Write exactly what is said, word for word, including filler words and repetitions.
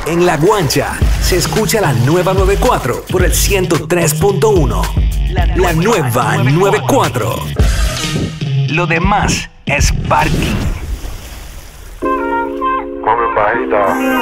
En La Guancha se escucha la nueva noventa y cuatro por el ciento tres punto uno. La nueva noventa y cuatro. Lo demás es parking. Joven bajita.